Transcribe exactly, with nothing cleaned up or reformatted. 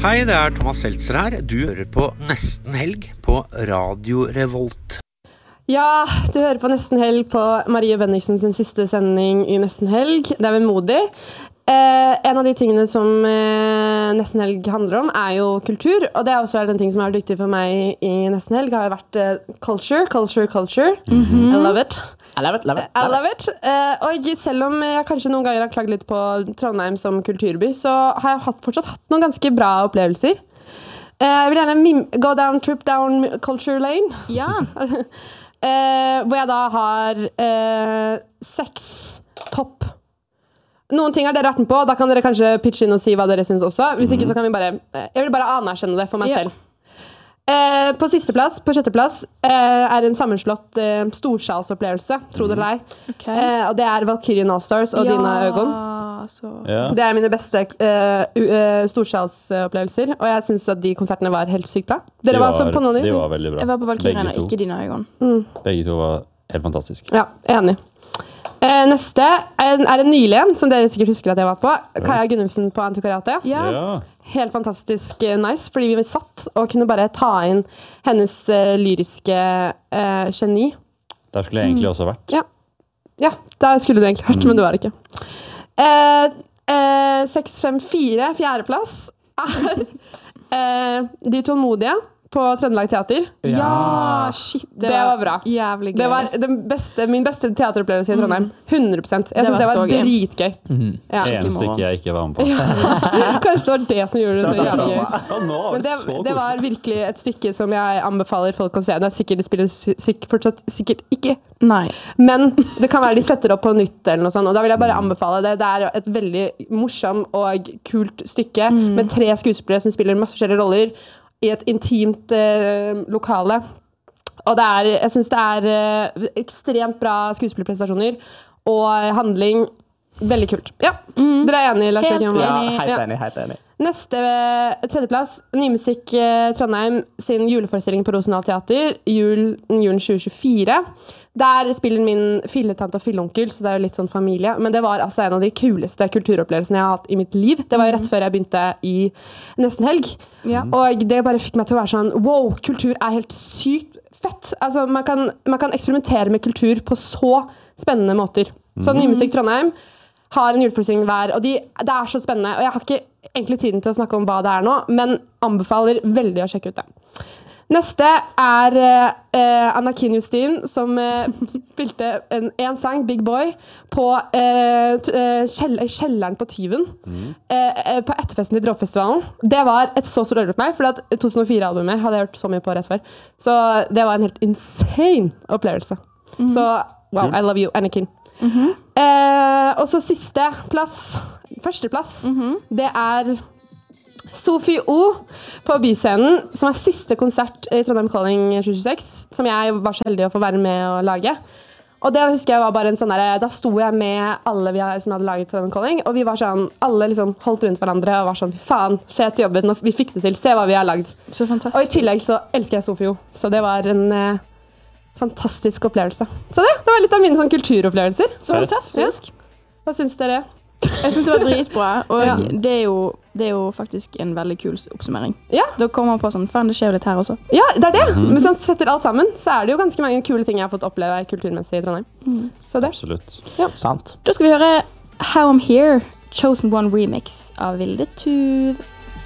Hei, det er Thomas Seltzer her. Du hører på Nesten Helg på Radio Revolt. Ja, du hører på Nesten Helg på Marie Bendiksen sin siste sending i Nesten Helg. Det er vemodig. Eh, en av de tingene som eh, Nesten Helg handler om er jo kultur, og det er også en ting som er viktig for meg i Nesten Helg. Det har jo vært eh, culture, culture, culture. Mm-hmm. I love it. I love it, love it. I love it. Uh, og selv om jeg kanskje noen ganger har klaget litt på Trondheim som kulturby, så har jeg hatt, fortsatt hatt noen ganske bra opplevelser. Uh, jeg vil gjerne mim- go down, trip down culture lane. Ja. uh, hvor jeg da har uh, seks topp. Noen ting har dere vært med på, da kan dere kanskje pitche inn og si hva dere synes også. Hvis ikke så kan vi bare, uh, jeg vil bare anerkjenne det for meg ja. selv. Eh, på siste plass, på sjette plass, eh, er en sammenslått eh, storsalsopplevelse, tro det eller ei. Okay. Eh, og det er Valkyrien Allstars og ja, Dina Øgon. Så. Ja. Det er mine beste eh, uh, storsalsopplevelser, og jeg synes at de konsertene var helt sykt bra. Dere de var, var, var på noen av de? De var veldig bra. Jeg var på Valkyrien og ikke Dina Øgon. Mm. Begge to var helt fantastiske. Ja, enig. Eh, neste er, er en nylig en, som dere sikkert husker at jeg var på. Kaja Gunnufsen på Antikvariatet. Ja. Ja. Helt fantastisk uh, nice, fordi vi satt og kunne bare ta inn hennes uh, lyriske uh, geni. Der skulle jeg egentlig også vært. Ja, ja der skulle du egentlig vært, mm. men du var ikke. Uh, uh, seks fem fire, fjerdeplass, er uh, De Tålmodige på Trøndelag Teater. Ja, shit. Det, det var bra. Jævlig gøy. Det var den beste, min beste teateropplevelse i Trondheim. hundre prosent. Jeg synes det var, det var dritgøy. Mm. Ja. Det eneste stykke jeg ikke var med på. Kanskje det var det som gjorde det så jævlig gøy. Men det, det det var virkelig et stykke som jeg anbefaler folk å se. Det er sikkert, det spiller sikkert, fortsatt sikkert ikke. Nei. Men det kan være de setter opp på nytt eller noe sånt, og da vil jeg bare anbefale det. Det er et veldig morsom og kult stykke mm. med tre skuespillere som spiller masse forskjellige roller i et intimt eh, lokale. Og det er, jeg synes det er eh, ekstremt bra skuespillerprestasjoner og handling. Veldig kult. Ja, mm. dere er enige? Helt enig. Ja, helt enig, helt enig. Neste tredjeplass, Nymusikk eh, Trondheim sin juleforestilling på Rosendal Teater, jul, julen tjue tjuefire. Der spiller min filletante og filleonkel, så det er jo litt sånn familie. Men det var altså en av de kuleste kulturopplevelsene jeg har hatt i mitt liv. Det var jo rett før jeg begynte i Nesten Helg. Ja. Og det bare fikk meg til å være sånn, wow, kultur er helt sykt fett. Altså, man kan, man kan eksperimentere med kultur på så spennende måter. Så Nymusikk Trondheim har en juleforestilling hver, og de, det er så spennende. Og jeg har ikke egentlig tiden til å snakke om hva det er nå, men anbefaler veldig å sjekke ut det. Neste er eh, Anna Kin Justin, som eh, spilte en, en sang, Big Boy, på eh, kjell, kjelleren på Tyven, mm. eh, på etterfesten til Dråpefestivalen. Det var et så stort øyeblikk for meg, for at to tusen og fire-albumet hadde jeg hørt så mye på rett før. Så det var en helt insane opplevelse. Mm. Så, wow, I love you, Anna Kin. Mm-hmm. Eh, og så siste plass, første plass, mm-hmm. det er Sofie O på Byscenen, som er siste konsert i Trondheim Calling tjue tjueseks, som jeg var så heldig å få være med å lage. Og det husker jeg var bare en sånn der, da sto jeg med alle vi som hadde laget Trondheim Calling, og vi var sånn, alle liksom holdt rundt hverandre og var sånn, faen, fet jobbet, nå, vi fikk det til, se hva vi har lagd. Så fantastisk. Og i tillegg så elsker jeg Sofie O, så det var en eh, fantastisk opplevelse. Så det, det var litt av mine sånn kulturopplevelser. Så fantastisk. Ja. Hva synes dere? Jeg synes det var dritbra, og ja. det, er jo, det er jo faktisk en veldig kul oppsummering. Ja. Da kommer man på sånn, faen, det skjer jo litt her også. Ja, det er det. Men hvis man setter alt sammen, så er det jo ganske mange kule ting jeg har fått oppleve kulturmessig i Trondheim. Mm. Så det. Absolutt. Ja. Sant. Da skal vi høre How I'm Here, Chosen One Remix av Vilde Tuv.